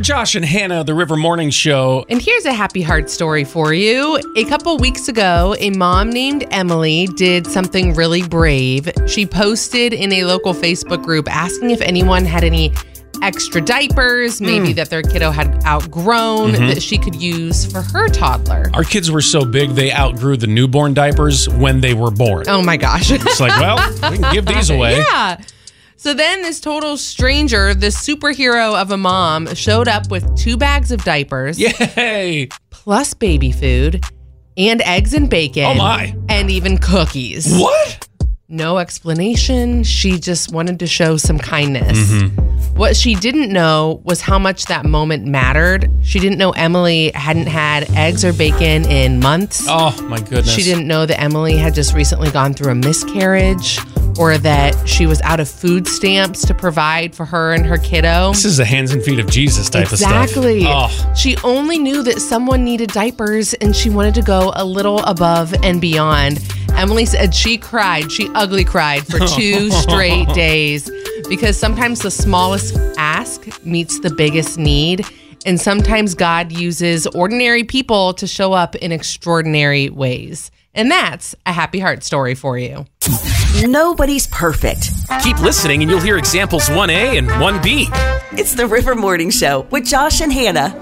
Josh and Hannah, the River Morning Show. And here's a happy heart story for you. A couple weeks ago, a mom named Emily did something really brave. She posted in a local Facebook group asking if anyone had any extra diapers, maybe that their kiddo had outgrown, that she could use for her toddler. Our kids were so big, they outgrew the newborn diapers when they were born. Oh my gosh. It's like, well, we can give these away. Yeah. So then this total stranger, this superhero of a mom, showed up with 2 bags of diapers. Yay! Plus baby food and eggs and bacon. Oh my. And even cookies. What? No explanation. She just wanted to show some kindness. What she didn't know was how much that moment mattered. She didn't know Emily hadn't had eggs or bacon in months. Oh, my goodness. She didn't know that Emily had just recently gone through a miscarriage, or that she was out of food stamps to provide for her and her kiddo. This is the hands and feet of Jesus type of stuff. Exactly. Oh. She only knew that someone needed diapers, and she wanted to go a little above and beyond. Emily said she cried. She ugly cried for 2 straight days, because sometimes the smallest ask meets the biggest need. And sometimes God uses ordinary people to show up in extraordinary ways. And that's a happy heart story for you. Nobody's perfect. Keep listening and you'll hear examples 1A and 1B. It's the River Morning Show with Josh and Hannah.